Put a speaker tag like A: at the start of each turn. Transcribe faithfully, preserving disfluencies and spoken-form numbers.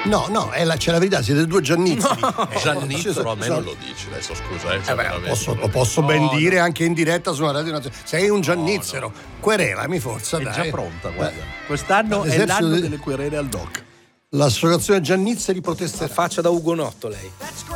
A: No, no, è la, c'è la verità, siete due Giannizzeri.
B: No.
A: Eh,
B: Giannizzero
A: eh,
B: a me non lo dici, adesso scusa. Eh,
A: Eh beh, lo posso, lo posso
B: no,
A: ben
B: no.
A: dire anche in diretta su una radio nazionale. Sei un Giannizzero. No, no. Querelami forza,
B: è
A: dai.
B: già pronta, guarda. Quest'anno è
A: L'esercito
B: l'anno
A: di-
B: delle querele al doc.
A: L'associazione Giannizzeri protesterà.
C: Faccia da ugonotto lei.